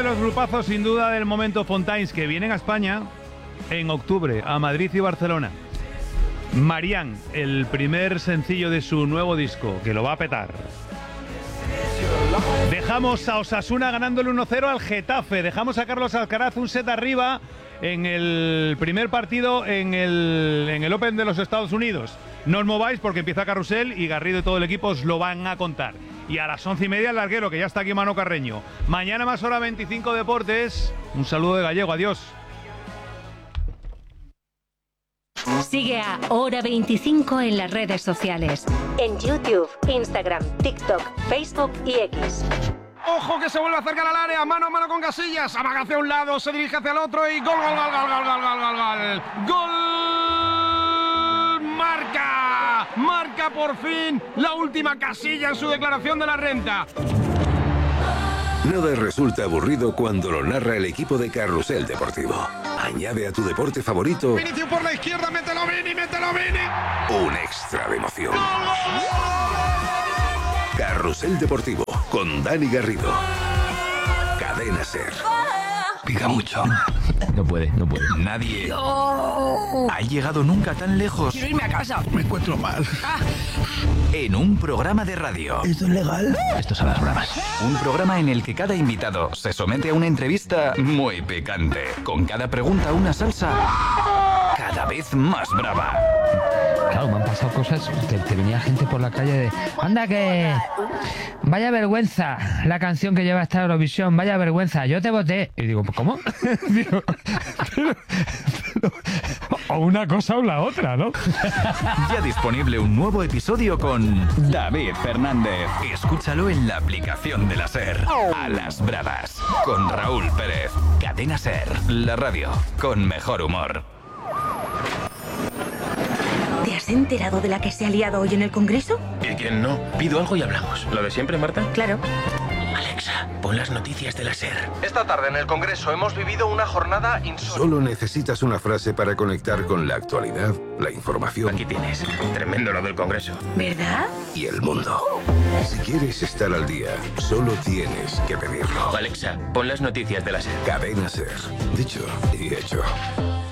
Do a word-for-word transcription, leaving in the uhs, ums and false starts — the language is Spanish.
los grupazos sin duda del momento, Fontaines, que vienen a España en octubre, a Madrid y Barcelona. Marianne, el primer sencillo de su nuevo disco, que lo va a petar. Dejamos a Osasuna ganándole uno cero al Getafe. Dejamos a Carlos Alcaraz un set arriba en el primer partido en el, en el Open de los Estados Unidos. No os mováis porque empieza Carrusel y Garrido y todo el equipo os lo van a contar. Y a las once y media el larguero, que ya está aquí Mano Carreño. Mañana más hora veinticinco Deportes. Un saludo de Gallego, adiós. Sigue a Hora veinticinco en las redes sociales. En YouTube, Instagram, TikTok, Facebook y X. ¡Ojo que se vuelve a acercar al área! Mano a mano con Casillas. Amaga hacia un lado, se dirige hacia el otro y gol, gol, gol, gol, gol, gol, gol, gol, gol. ¡Gol! ¡Marca! ¡Marca por fin la última Casilla en su declaración de la renta! Nada resulta aburrido cuando lo narra el equipo de Carrusel Deportivo. Añade a tu deporte favorito Vinicius por la izquierda, mételo Vini, mételo Vini. un extra de emoción. Carrusel Deportivo con Dani Garrido. Cadena SER. Pica mucho. No puede, no puede. Nadie no. ha llegado nunca tan lejos. Quiero irme a casa. Me encuentro mal. Ah. En un programa de radio. ¿Esto es legal? Esto son las bromas. Un programa en el que cada invitado se somete a una entrevista muy picante. Con cada pregunta una salsa cada vez más brava. Claro, me han pasado cosas que te venía gente por la calle de anda que vaya vergüenza la canción que lleva esta Eurovisión, vaya vergüenza, yo te voté. Y digo, ¿cómo? digo, pero, pero, o una cosa o la otra, ¿no? Ya disponible un nuevo episodio con David Fernández. Escúchalo en la aplicación de la SER. A las bravas con Raúl Pérez. Cadena SER, la radio con mejor humor. ¿Te has enterado de la que se ha liado hoy en el Congreso? ¿Y quién no? Pido algo y hablamos. ¿Lo de siempre, Marta? Claro. Alexa, pon las noticias de la SER. Esta tarde en el Congreso hemos vivido una jornada insólita. Solo necesitas una frase para conectar con la actualidad, la información. Aquí tienes. Tremendo lo del Congreso. ¿Verdad? Y el mundo. Si quieres estar al día, solo tienes que pedirlo. Alexa, pon las noticias de la SER. Cadena SER. Dicho y hecho.